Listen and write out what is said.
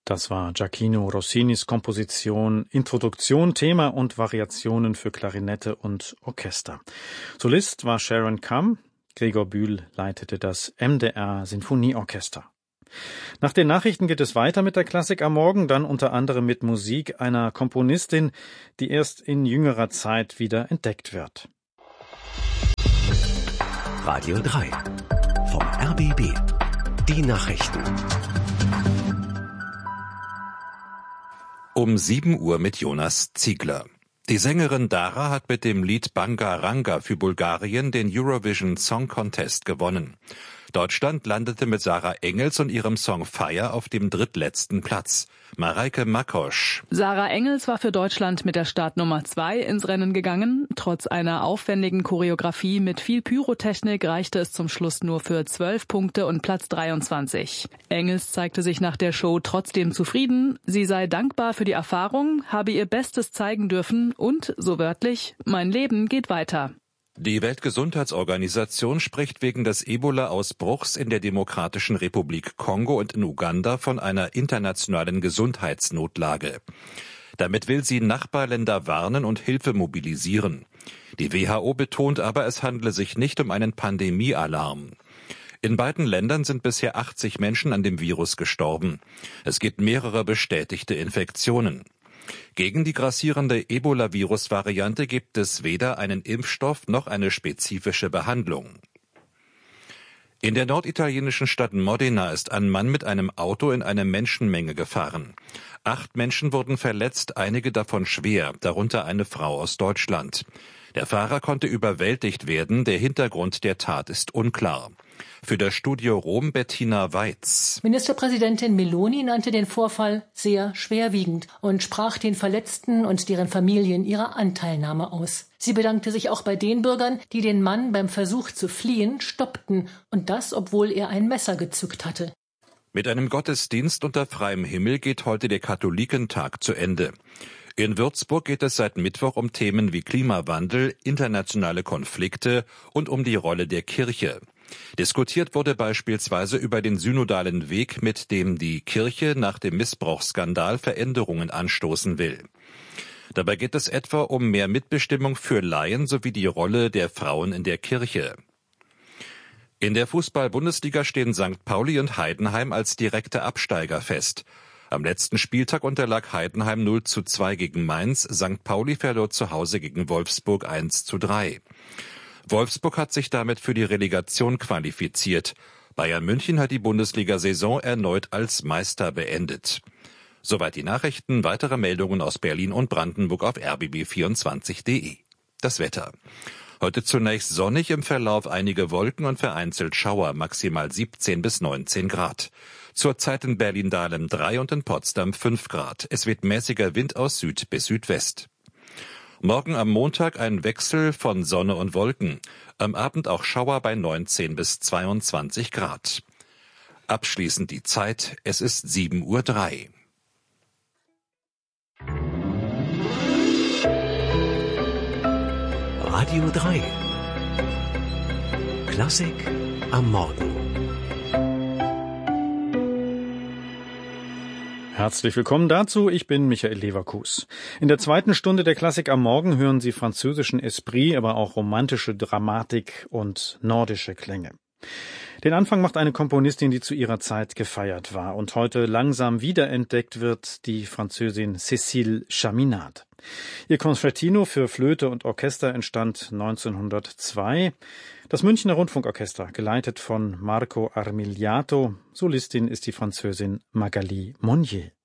Das war Gioachino Rossinis Komposition Introduktion, Thema und Variationen für Klarinette und Orchester. Solist war Sharon Kamm, Gregor Bühl leitete das MDR Sinfonieorchester. Nach den Nachrichten geht es weiter mit der Klassik am Morgen, dann unter anderem mit Musik einer Komponistin, die erst in jüngerer Zeit wieder entdeckt wird. Radio 3 vom RBB. Die Nachrichten. Um 7 Uhr mit Jonas Ziegler. Die Sängerin Dara hat mit dem Lied Banga Ranga für Bulgarien den Eurovision Song Contest gewonnen. Deutschland landete mit Sarah Engels und ihrem Song Fire auf dem drittletzten Platz. Mareike Makosch. Sarah Engels war für Deutschland mit der Startnummer 2 ins Rennen gegangen. Trotz einer aufwendigen Choreografie mit viel Pyrotechnik reichte es zum Schluss nur für 12 Punkte und Platz 23. Engels zeigte sich nach der Show trotzdem zufrieden. Sie sei dankbar für die Erfahrung, habe ihr Bestes zeigen dürfen und, so wörtlich, mein Leben geht weiter. Die Weltgesundheitsorganisation spricht wegen des Ebola-Ausbruchs in der Demokratischen Republik Kongo und in Uganda von einer internationalen Gesundheitsnotlage. Damit will sie Nachbarländer warnen und Hilfe mobilisieren. Die WHO betont aber, es handle sich nicht um einen Pandemiealarm. In beiden Ländern sind bisher 80 Menschen an dem Virus gestorben. Es gibt mehrere bestätigte Infektionen. Gegen die grassierende Ebola-Virus-Variante gibt es weder einen Impfstoff noch eine spezifische Behandlung. In der norditalienischen Stadt Modena ist ein Mann mit einem Auto in eine Menschenmenge gefahren. 8 Menschen wurden verletzt, einige davon schwer, darunter eine Frau aus Deutschland. Der Fahrer konnte überwältigt werden, der Hintergrund der Tat ist unklar. Für das Studio Rom Bettina Weitz. Ministerpräsidentin Meloni nannte den Vorfall sehr schwerwiegend und sprach den Verletzten und deren Familien ihre Anteilnahme aus. Sie bedankte sich auch bei den Bürgern, die den Mann beim Versuch zu fliehen stoppten, und das, obwohl er ein Messer gezückt hatte. Mit einem Gottesdienst unter freiem Himmel geht heute der Katholikentag zu Ende. In Würzburg geht es seit Mittwoch um Themen wie Klimawandel, internationale Konflikte und um die Rolle der Kirche. Diskutiert wurde beispielsweise über den synodalen Weg, mit dem die Kirche nach dem Missbrauchsskandal Veränderungen anstoßen will. Dabei geht es etwa um mehr Mitbestimmung für Laien sowie die Rolle der Frauen in der Kirche. In der Fußball-Bundesliga stehen St. Pauli und Heidenheim als direkte Absteiger fest. Am letzten Spieltag unterlag Heidenheim 0:2 gegen Mainz, St. Pauli verlor zu Hause gegen Wolfsburg 1:3. Wolfsburg hat sich damit für die Relegation qualifiziert. Bayern München hat die Bundesliga-Saison erneut als Meister beendet. Soweit die Nachrichten. Weitere Meldungen aus Berlin und Brandenburg auf rbb24.de. Das Wetter. Heute zunächst sonnig, im Verlauf einige Wolken und vereinzelt Schauer, maximal 17 bis 19 Grad. Zurzeit in Berlin-Dahlem 3 und in Potsdam 5 Grad. Es weht mäßiger Wind aus Süd bis Südwest. Morgen am Montag ein Wechsel von Sonne und Wolken. Am Abend auch Schauer bei 19 bis 22 Grad. Abschließend die Zeit, es ist 7:03 Uhr. Radio 3. Klassik am Morgen. Herzlich willkommen dazu, ich bin Michael Leverkus. In der zweiten Stunde der Klassik am Morgen hören Sie französischen Esprit, aber auch romantische Dramatik und nordische Klänge. Den Anfang macht eine Komponistin, die zu ihrer Zeit gefeiert war und heute langsam wiederentdeckt wird, die Französin Cécile Chaminade. Ihr Concertino für Flöte und Orchester entstand 1902. Das Münchner Rundfunkorchester, geleitet von Marco Armigliato. Solistin ist die Französin Magali Monnier.